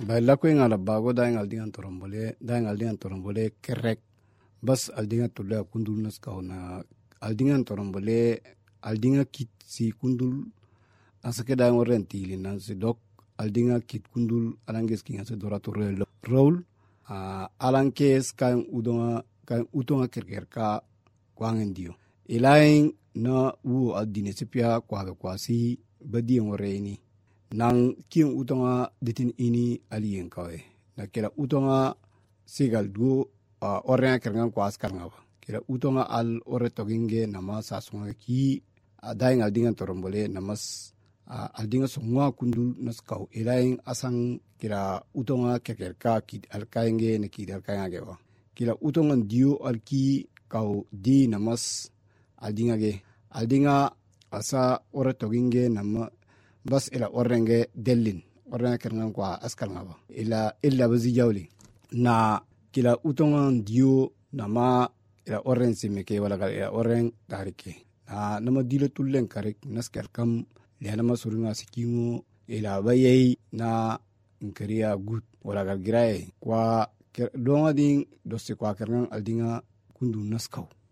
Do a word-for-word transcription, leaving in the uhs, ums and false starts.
Baila ko ngala bago da ngal dingan torombole da ngal dingan torombole kerek bas aldinga tulla kundul nas kauna aldingan torombole aldinga kit si kundul asake da ngoren tili nan si dok aldinga kit kundul alanges kinga se dorato roll a alankes kan udonga kan utonga kerker ka kwangen dio ilain na u aldine sepia kwa kwasi badi ngoreni nang king utonga ditin ini alien kawe na kila utonga sigal du uh, orena kerengan kwa askar ngawa kila utonga al ore toginge nama sasunga ki adai ngal dingan torombole namas uh, aldinga sungwa kundul naskau ilain asang kila utonga kekerka kid alkaenge ne kid alkaenge gewa kila utonga dio alki kau di namas aldinga ge aldinga asa ore toginge nama bas ila orenge delin orenge kerengan kwa askar ngawa ila illa bazi jawli na kila utonga dio nama ila oren simeke wala kala ila oren tarike na nama dilo tullen karek naskel kam le nama surunga sikingo ila bayei na nkariya gut wala kala girae kwa donga ding dosi kwa kerengan aldinga kundu naskau